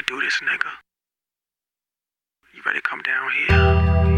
do this, nigga. You ready to come down here?